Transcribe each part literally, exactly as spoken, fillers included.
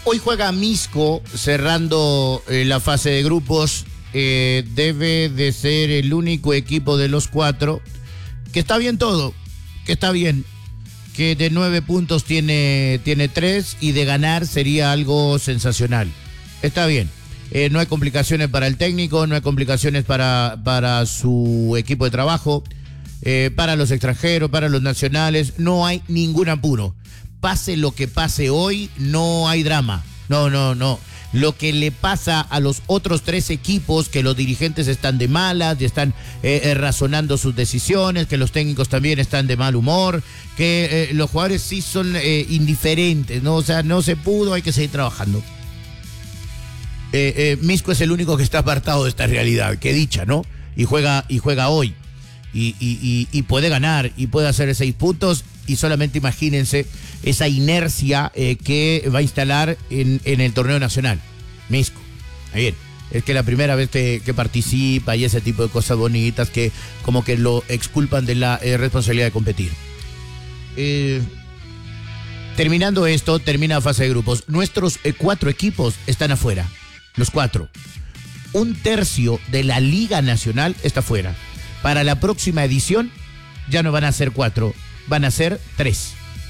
Hoy juega Misco cerrando eh, la fase de grupos. Eh, debe de ser el único equipo de los cuatro que está bien todo, que está bien, que de nueve puntos tiene, tiene tres y de ganar sería algo sensacional. Está bien. Eh, no hay complicaciones para el técnico, no hay complicaciones para, para su equipo de trabajo, eh, para los extranjeros, para los nacionales. No hay ningún apuro. Pase lo que pase hoy, no hay drama. No, no, no. Lo que le pasa a los otros tres equipos, que los dirigentes están de malas, y están eh, eh, razonando sus decisiones, que los técnicos también están de mal humor, que eh, los jugadores sí son eh, indiferentes, ¿no? O sea, no se pudo, hay que seguir trabajando. Eh, eh, Misco es el único que está apartado de esta realidad, qué dicha, ¿no? Y juega, y juega hoy. Y, y, y, y puede ganar, y puede hacer seis puntos, y solamente imagínense esa inercia eh, que va a instalar en, en el torneo nacional. Misco. Bien. Es que la primera vez que, que participa y ese tipo de cosas bonitas que como que lo exculpan de la eh, responsabilidad de competir. Eh, terminando esto, termina la fase de grupos. Nuestros eh, cuatro equipos están afuera. Los cuatro. Un tercio de la Liga Nacional está afuera. Para la próxima edición ya no van a ser cuatro, van a ser tres.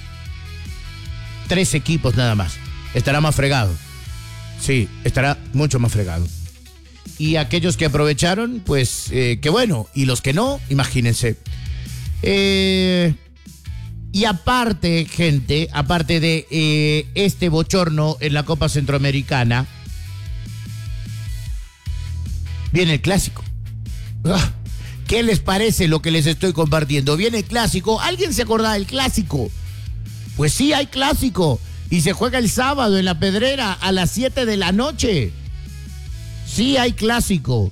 Tres equipos nada más. Estará más fregado. Sí, estará mucho más fregado. Y aquellos que aprovecharon, pues, eh, qué bueno. Y los que no, imagínense. Eh, y aparte, gente, aparte de eh, este bochorno en la Copa Centroamericana, viene el clásico. ¡Ah! ¿Qué les parece lo que les estoy compartiendo? Viene el clásico. ¿Alguien se acordaba del clásico? Pues sí, hay clásico. Y se juega el sábado en La Pedrera a las siete de la noche. Sí, hay clásico.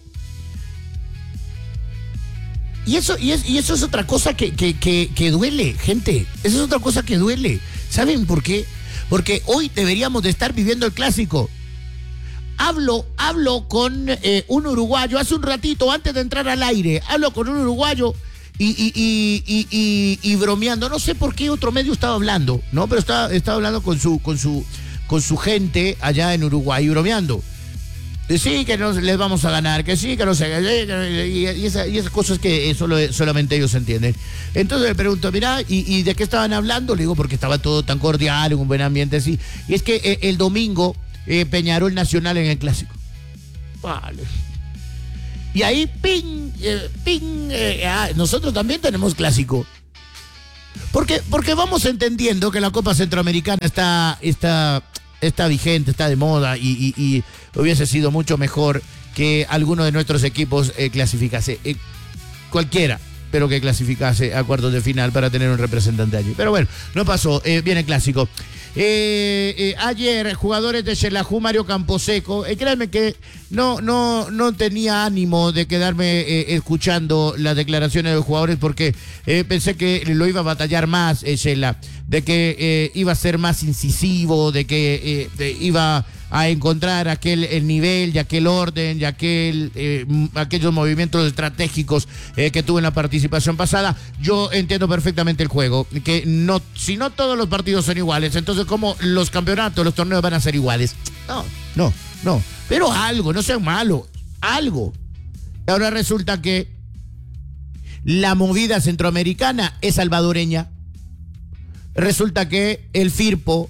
Y eso, y es, y eso es otra cosa que, que, que, que duele, gente. Eso es otra cosa que duele. ¿Saben por qué? Porque hoy deberíamos de estar viviendo el clásico. Hablo, hablo con eh, un uruguayo hace un ratito, antes de entrar al aire, hablo con un uruguayo y, y, y, y, y, y bromeando. No sé por qué otro medio estaba hablando, ¿no? Pero estaba, estaba hablando con su, con su, con su gente allá en Uruguay, bromeando. De sí, que nos, les vamos a ganar, que sí, que no sé, y, y, esa, y esas cosas que eh, solo, solamente ellos entienden. Entonces le pregunto, mirá, ¿y, ¿y de qué estaban hablando? Le digo, porque estaba todo tan cordial, en un buen ambiente así. Y es que eh, el domingo Eh, Peñarol Nacional en el clásico. Vale. Y ahí, ping, eh, ping, eh, ah, nosotros también tenemos clásico. Porque, porque vamos entendiendo que la Copa Centroamericana está, está, está vigente, está de moda y, y, y hubiese sido mucho mejor que alguno de nuestros equipos eh, clasificase. Eh, cualquiera, pero que clasificase a cuartos de final para tener un representante allí. Pero bueno, no pasó, eh, viene el clásico. Eh, eh, ayer, jugadores de Xelajú, Mario Camposeco, eh, créanme que no, no, no tenía ánimo de quedarme eh, escuchando las declaraciones de los jugadores porque eh, pensé que lo iba a batallar más, eh, Xela, de que eh, iba a ser más incisivo, de que eh, de, iba a encontrar aquel el nivel y aquel orden y aquel, eh, aquellos movimientos estratégicos eh, que tuvo en la participación pasada. Yo entiendo perfectamente el juego, que no, si no todos los partidos son iguales, entonces ¿cómo los campeonatos, los torneos van a ser iguales? No, no, no, pero algo, no sean malos, algo. Y ahora resulta que la movida centroamericana es salvadoreña. Resulta que el Firpo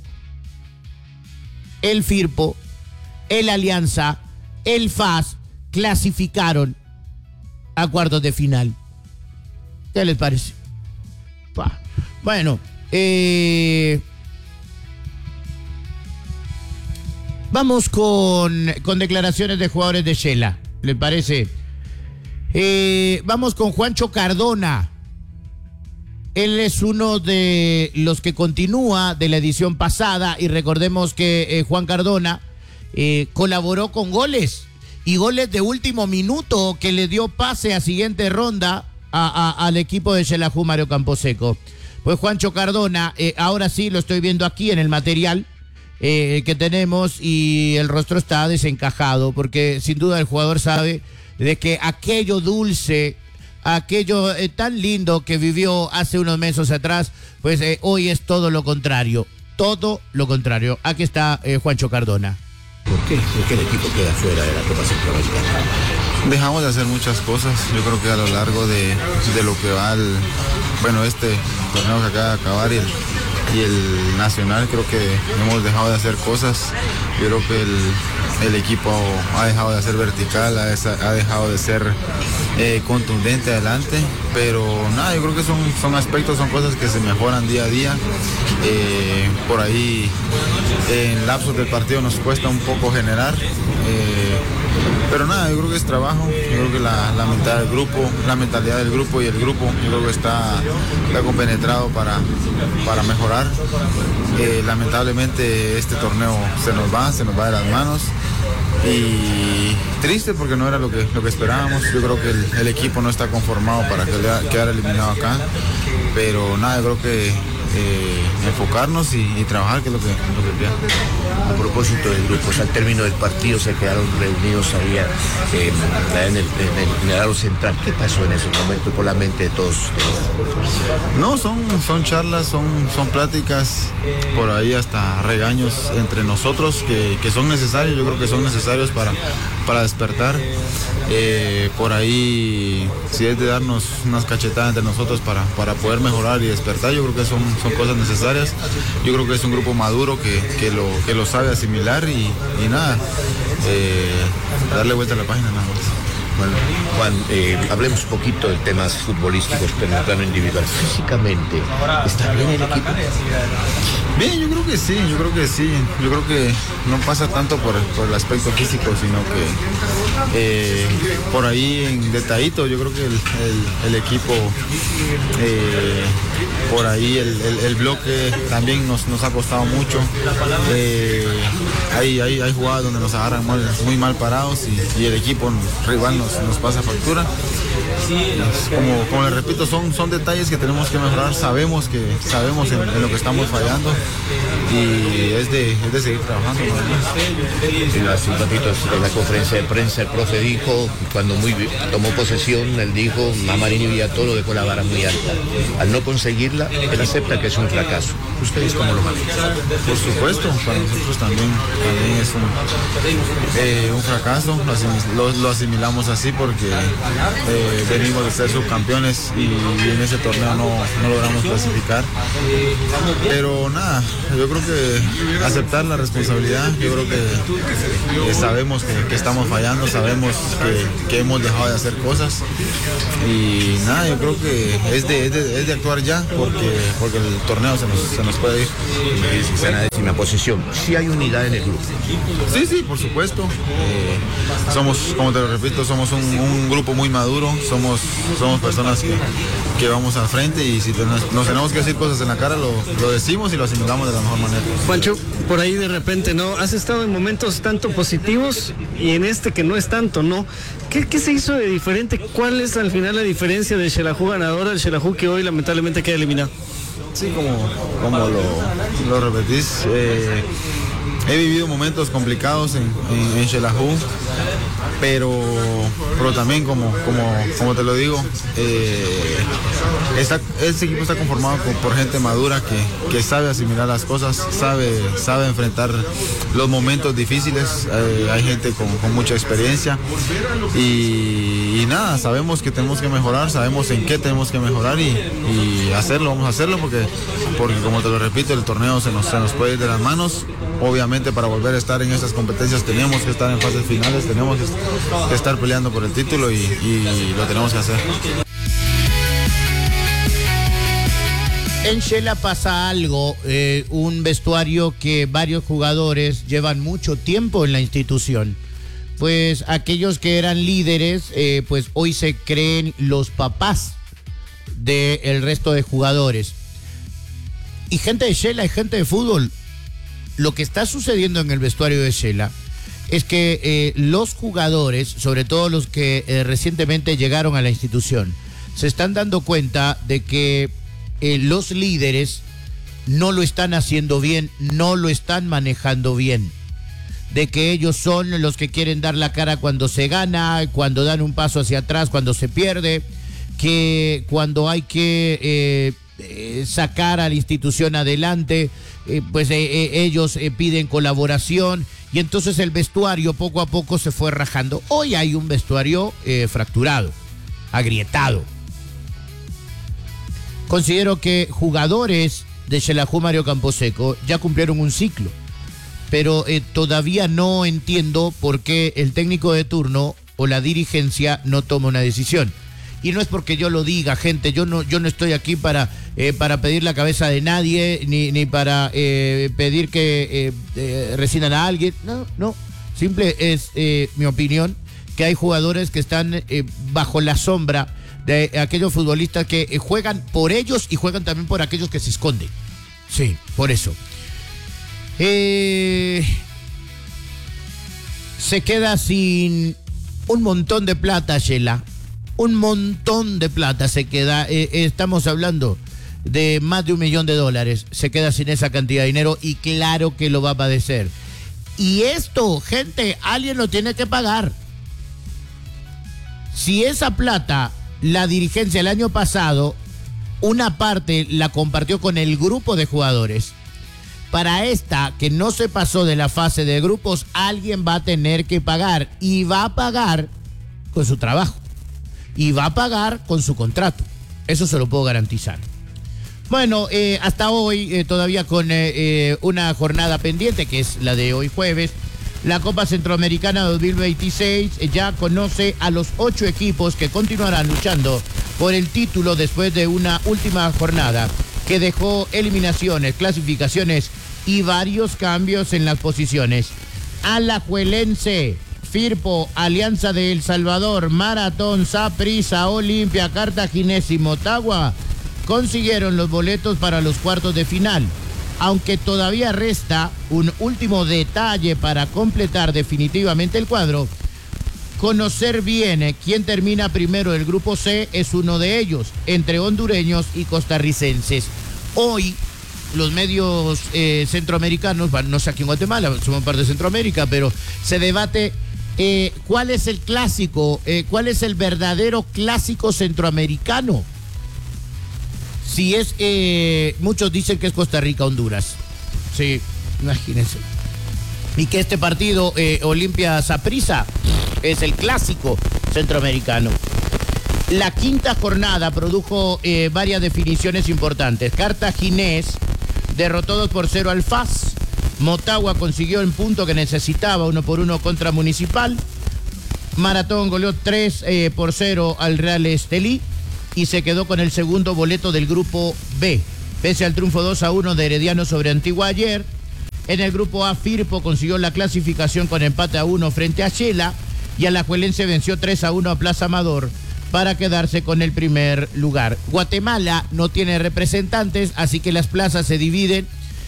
El Firpo, el Alianza, el F A S clasificaron a cuartos de final. ¿Qué les parece? Bueno, eh, vamos con, con declaraciones de jugadores de Xela. ¿Les parece? Eh, vamos con Juancho Cardona. Él es uno de los que continúa de la edición pasada y recordemos que eh, Juan Cardona eh, colaboró con goles y goles de último minuto que le dio pase a siguiente ronda a, a, al equipo de Xelajú, Mario Camposeco. Pues Juancho Cardona, eh, ahora sí lo estoy viendo aquí en el material eh, que tenemos y el rostro está desencajado porque sin duda el jugador sabe de que aquello dulce, aquello eh, tan lindo que vivió hace unos meses atrás, pues eh, hoy es todo lo contrario. todo lo contrario. Aquí está eh, Juancho Cardona. ¿Por qué? ¿Por qué el equipo queda fuera de la Copa Centroamericana? Dejamos de hacer muchas cosas. Yo creo que a lo largo de, de lo que va el, bueno, este torneo que acaba de acabar y el, y el nacional, creo que hemos dejado de hacer cosas. Yo creo que el, el equipo ha dejado de ser vertical, ha, ha dejado de ser eh, contundente adelante, pero nada, yo creo que son, son aspectos, son cosas que se mejoran día a día. Eh, por ahí en lapsos del partido nos cuesta un poco generar, eh, pero nada, yo creo que es trabajo, yo creo que la, la mentalidad del grupo, la mentalidad del grupo y el grupo, yo creo que está, está compenetrado para, para mejorar. Eh, lamentablemente este torneo se nos va, se nos va de las manos. Y triste porque no era lo que, lo que esperábamos. Yo creo que el, el equipo no está conformado para quedar eliminado acá, pero nada, yo creo que eh, enfocarnos y, y trabajar, que es lo que, lo que queda. A propósito del grupo, al término del partido se quedaron reunidos ahí eh, en, el, en, el, en el aro central. ¿Qué pasó en ese momento por la mente de todos? No, son, son charlas, son, son pláticas, por ahí hasta regaños entre nosotros que, que son necesarios, yo creo que son necesarios para, para despertar. Eh, por ahí, si es de darnos unas cachetadas entre nosotros para, para poder mejorar y despertar, yo creo que son, son cosas necesarias. Yo creo que es un grupo maduro que, que, lo, que lo sabe asimilar y, y nada, eh, darle vuelta a la página nada más. Bueno, Juan, eh, hablemos un poquito de temas futbolísticos, pero en el plano individual. Físicamente, ¿está bien el equipo? Bien, yo creo que sí, yo creo que sí. Yo creo que no pasa tanto por, por el aspecto físico, sino que eh, por ahí en detallito, yo creo que el, el, el equipo, eh, por ahí el, el, el bloque también nos, nos ha costado mucho. Eh, hay, hay, hay jugadas donde nos agarran mal, muy mal parados y, y el equipo rival nos, nos pasa factura. Como, como les repito, son, son detalles que tenemos que mejorar. Sabemos que sabemos en, en lo que estamos fallando y es de, es de seguir trabajando. ¿No? Hace un ratito en la conferencia de prensa el profe dijo, cuando muy, tomó posesión, él dijo, a Marini Villatoro dejó la vara muy alta. Al no conseguirla, él acepta que es un fracaso. ¿Ustedes cómo lo manejan? Por supuesto, para nosotros también, también es un, eh, un fracaso. Lo, asim, lo, lo asimilamos así porque eh, venimos de ser subcampeones y, y en ese torneo no, no logramos clasificar. Pero nada, yo creo que aceptar la responsabilidad, yo creo que eh, sabemos que, que estamos fallando, sabemos que, que hemos dejado de hacer cosas y nada, yo creo que es de, es de, es de actuar ya porque, porque el torneo se nos, se nos puede ir. En la décima posición, ¿sí hay unidad en el grupo? Sí, sí, por supuesto. Eh, somos, como te lo repito, somos un, un grupo muy maduro, somos, somos personas que, que vamos al frente y si nos, nos tenemos que decir cosas en la cara, lo, lo decimos y lo asimilamos de la mejor manera. Juancho, por ahí de repente, ¿no? Has estado en momentos tanto positivos y en este que no es tanto, ¿no? ¿Qué, qué se hizo de diferente? ¿Cuál es al final la diferencia del Xelajú ganador al Xelajú que hoy lamentablemente queda eliminado? Sí, como, como lo, lo repetís, eh, he vivido momentos complicados en, en, en Xelajú, pero, pero también como, como, como te lo digo, eh, esta, este equipo está conformado por, por gente madura que, que sabe asimilar las cosas, sabe, sabe enfrentar los momentos difíciles, eh, hay gente con, con mucha experiencia y, y nada, sabemos que tenemos que mejorar, sabemos en qué tenemos que mejorar y, y hacerlo, vamos a hacerlo porque, porque como te lo repito, el torneo se nos, se nos puede ir de las manos. Obviamente para volver a estar en estas competencias tenemos que estar en fases finales, tenemos que estar peleando por el título y, y lo tenemos que hacer. En Shela pasa algo, eh, un vestuario que varios jugadores llevan mucho tiempo en la institución. Pues aquellos que eran líderes, eh, pues hoy se creen los papás del resto de jugadores. Y gente de Shela y gente de fútbol, lo que está sucediendo en el vestuario de Shela es que eh, los jugadores, sobre todo los que eh, recientemente llegaron a la institución, se están dando cuenta de que eh, los líderes no lo están haciendo bien, no lo están manejando bien, de que ellos son los que quieren dar la cara cuando se gana, cuando dan un paso hacia atrás, cuando se pierde, que cuando hay que eh, eh, sacar a la institución adelante, eh, pues eh, eh, ellos eh, piden colaboración y entonces el vestuario poco a poco se fue rajando. Hoy hay un vestuario eh, fracturado, agrietado. Considero que jugadores de Xelajú Mario Camposeco ya cumplieron un ciclo, pero eh, todavía no entiendo por qué el técnico de turno o la dirigencia no toma una decisión. Y no es porque yo lo diga, gente, yo no, yo no estoy aquí para, eh, para pedir la cabeza de nadie, ni, ni para eh, pedir que eh, eh, rescindan a alguien. No, no, simple es eh, mi opinión, que hay jugadores que están eh, bajo la sombra de aquellos futbolistas que eh, juegan por ellos y juegan también por aquellos que se esconden. Sí, por eso. Eh, se queda sin un montón de plata, Shela. Un montón de plata se queda. Eh, estamos hablando de más de un millón de dólares. Se queda sin esa cantidad de dinero y claro que lo va a padecer. Y esto, gente, alguien lo tiene que pagar. Si esa plata, la dirigencia el año pasado, una parte la compartió con el grupo de jugadores. Para esta, que no se pasó de la fase de grupos, alguien va a tener que pagar. Y va a pagar con su trabajo. Y va a pagar con su contrato. Eso se lo puedo garantizar. Bueno, eh, hasta hoy, eh, todavía con eh, eh, una jornada pendiente, que es la de hoy jueves, la Copa Centroamericana dos mil veintiséis eh, ya conoce a los ocho equipos que continuarán luchando por el título después de una última jornada que dejó eliminaciones, clasificaciones y varios cambios en las posiciones. Alajuelense, Firpo, Alianza de El Salvador, Maratón, Saprissa, Olimpia, Cartaginés y Motagua consiguieron los boletos para los cuartos de final. Aunque todavía resta un último detalle para completar definitivamente el cuadro, conocer bien quién termina primero del grupo C es uno de ellos, entre hondureños y costarricenses. Hoy los medios eh, centroamericanos, bueno, no sé aquí en Guatemala, somos parte de Centroamérica, pero se debate eh, cuál es el clásico, eh, cuál es el verdadero clásico centroamericano. Si es, eh, muchos dicen que es Costa Rica-Honduras. Sí, imagínense. Y que este partido, eh, Olimpia-Saprissa, es el clásico centroamericano. La quinta jornada produjo eh, varias definiciones importantes. Cartaginés derrotó dos por cero al F A S. Motagua consiguió el punto que necesitaba, uno por uno contra Municipal. Maratón goleó tres eh, por cero al Real Estelí y se quedó con el segundo boleto del grupo B. Pese al triunfo dos a uno de Herediano sobre Antigua ayer, en el grupo A, Firpo consiguió la clasificación con empate a uno frente a Xela y Alajuelense venció tres a uno a Plaza Amador para quedarse con el primer lugar. Guatemala no tiene representantes, así que las plazas se dividen.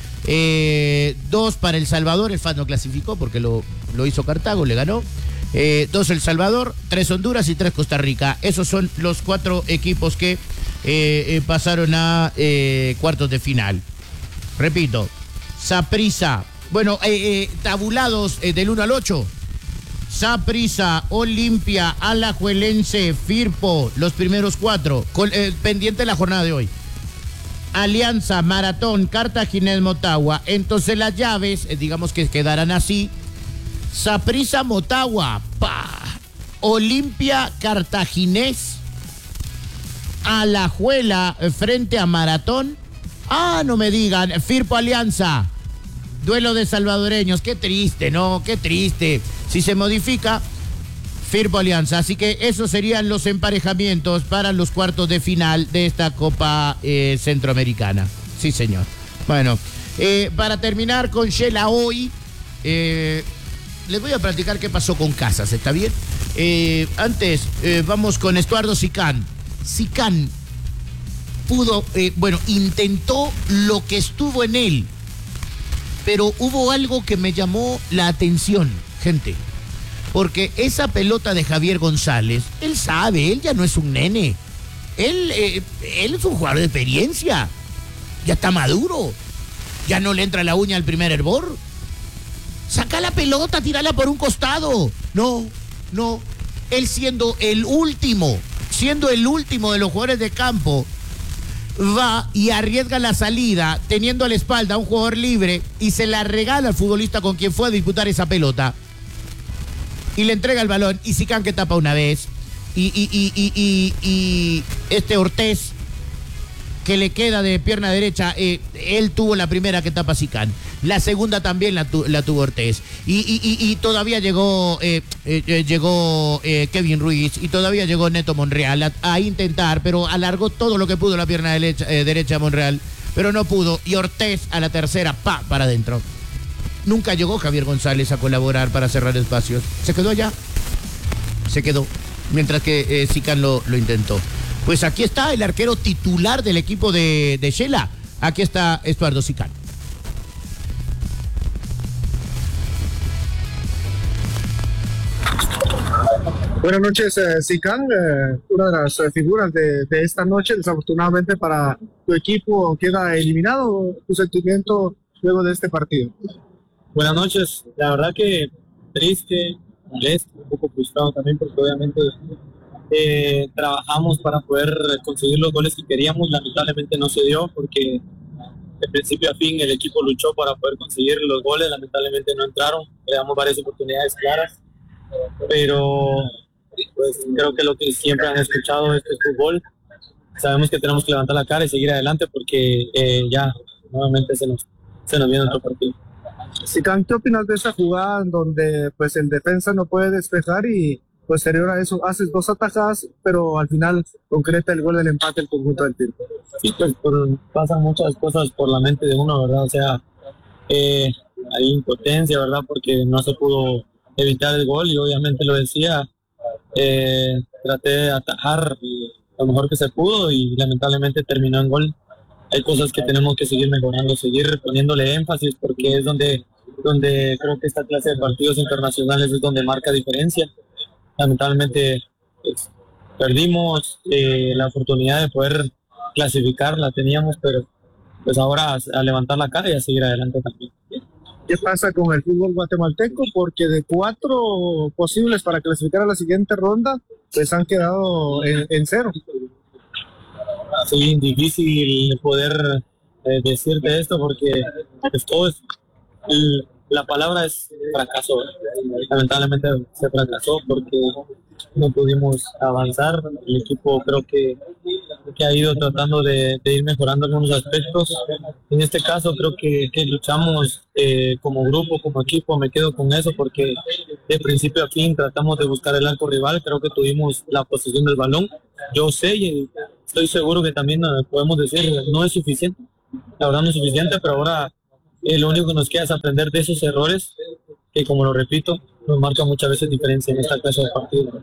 Eh, dos para El Salvador, el F A S no clasificó porque lo, lo hizo Cartago, le ganó. Eh, dos El Salvador, tres Honduras y tres Costa Rica. Esos son los cuatro equipos que eh, eh, pasaron a eh, cuartos de final. Repito, Saprissa, bueno, eh, eh, tabulados eh, del uno al ocho. Saprissa, Olimpia, Alajuelense, Firpo, los primeros cuatro, con, eh, pendiente de la jornada de hoy. Alianza, Maratón, Cartaginés, Motagua. Entonces las llaves, eh, digamos que quedarán así. Saprissa, Motagua, pa. Olimpia, Cartaginés, Alajuela frente a Maratón. Ah, no me digan, Firpo, Alianza. Duelo de salvadoreños, qué triste, ¿no? Qué triste. Si se modifica, Firpo, Alianza. Así que esos serían los emparejamientos para los cuartos de final de esta Copa eh, Centroamericana. Sí, señor. Bueno, eh, para terminar con Xela hoy, eh, les voy a platicar qué pasó con Casas, ¿está bien? Eh, antes, eh, vamos con Estuardo Sicán. Sicán pudo, eh, bueno, intentó lo que estuvo en él, pero hubo algo que me llamó la atención, gente. Porque esa pelota de Javier González, él sabe, él ya no es un nene. Él, eh, él es un jugador de experiencia. Ya está maduro. Ya no le entra la uña al primer hervor. Saca la pelota, tírala por un costado. No, no. Él siendo el último, siendo el último de los jugadores de campo, va y arriesga la salida teniendo a la espalda a un jugador libre y se la regala al futbolista con quien fue a disputar esa pelota y le entrega el balón y Sican que tapa una vez y, y, y, y, y, y este Ortiz que le queda de pierna derecha, eh, él tuvo la primera que tapa Sican, la segunda también la, tu, la tuvo Ortiz y, y, y, y todavía llegó eh, eh, llegó eh, Kevin Ruiz y todavía llegó Neto Monreal a, a intentar, pero alargó todo lo que pudo la pierna derecha, eh, derecha Monreal, pero no pudo y Ortiz a la tercera, pa, para adentro. Nunca llegó Javier González a colaborar para cerrar espacios, se quedó allá, se quedó, mientras que eh, Sican lo, lo intentó. Pues aquí está el arquero titular del equipo de, de Shela. Aquí está Estuardo Sican. Buenas noches, eh, Sican, eh, una de las eh, figuras de, de esta noche. Desafortunadamente para tu equipo queda eliminado. ¿Tu sentimiento luego de este partido? Buenas noches. La verdad que triste, molesto, un poco frustrado también porque obviamente eh, trabajamos para poder conseguir los goles que queríamos. Lamentablemente no se dio porque de principio a fin el equipo luchó para poder conseguir los goles. Lamentablemente no entraron. Creamos varias oportunidades claras, pero pues creo que lo que siempre han escuchado es que es fútbol. Sabemos que tenemos que levantar la cara y seguir adelante porque eh, ya nuevamente se nos, se nos viene otro partido. Sican, ¿qué opinas de esa jugada en donde pues el defensa no puede despejar y posterior a eso haces dos atajadas, pero al final concreta el gol del empate el conjunto del Tigre? Sí, pues por, pasan muchas cosas por la mente de uno, ¿verdad? O sea, eh, hay impotencia, ¿verdad? Porque no se pudo evitar el gol y obviamente lo decía, eh, traté de atajar lo mejor que se pudo y lamentablemente terminó en gol. Hay cosas que tenemos que seguir mejorando, seguir poniéndole énfasis porque es donde, donde creo que esta clase de partidos internacionales es donde marca diferencia. Lamentablemente pues, perdimos eh, la oportunidad de poder clasificar, la teníamos, pero pues ahora a, a levantar la cara y a seguir adelante también. ¿Qué pasa con el fútbol guatemalteco? Porque de cuatro posibles para clasificar a la siguiente ronda, pues han quedado en, en cero. Sí, difícil poder eh, decirte esto porque pues, todo es, el, la palabra es fracaso. Lamentablemente se fracasó porque no pudimos avanzar. El equipo creo que, que ha ido tratando de, de ir mejorando algunos aspectos. En este caso creo que, que luchamos eh, como grupo, como equipo. Me quedo con eso porque de principio a fin tratamos de buscar el arco rival. Creo que tuvimos la posesión del balón. Yo sé y estoy seguro que también podemos decir no es suficiente. La verdad no es suficiente, pero ahora eh, lo único que nos queda es aprender de esos errores que, como lo repito, nos marca muchas veces diferencia en esta clase de partido.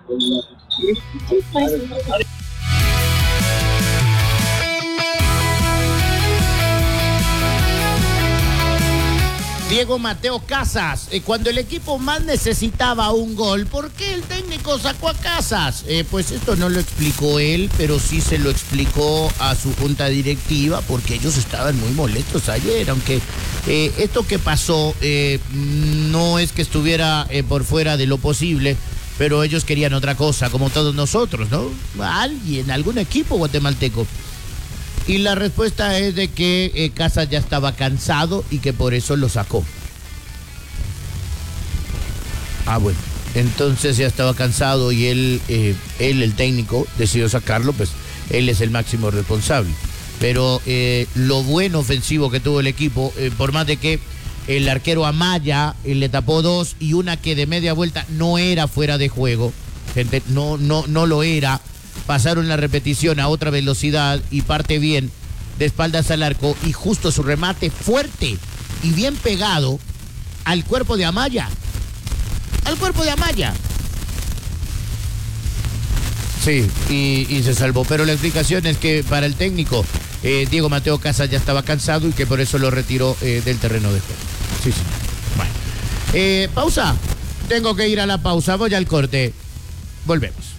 Diego Mateo Casas, eh, cuando el equipo más necesitaba un gol, ¿por qué el técnico sacó a Casas? Eh, pues esto no lo explicó él, pero sí se lo explicó a su junta directiva, porque ellos estaban muy molestos ayer, aunque eh, esto que pasó eh, no es que estuviera eh, por fuera de lo posible, pero ellos querían otra cosa, como todos nosotros, ¿no? Alguien, algún equipo guatemalteco. Y la respuesta es de que eh, Casas ya estaba cansado y que por eso lo sacó. Ah, bueno. Entonces ya estaba cansado y él, eh, él el técnico, decidió sacarlo, pues él es el máximo responsable. Pero eh, lo bueno ofensivo que tuvo el equipo, eh, por más de que el arquero Amaya eh, le tapó dos y una que de media vuelta no era fuera de juego, gente, no, no, no lo era. Pasaron la repetición a otra velocidad y parte bien de espaldas al arco y justo su remate fuerte y bien pegado al cuerpo de Amaya. Al cuerpo de Amaya. Sí, y, y se salvó. Pero la explicación es que para el técnico, eh, Diego Mateo Casas ya estaba cansado y que por eso lo retiró eh, del terreno de juego. Sí, sí. Bueno. Eh, pausa. Tengo que ir a la pausa. Voy al corte. Volvemos.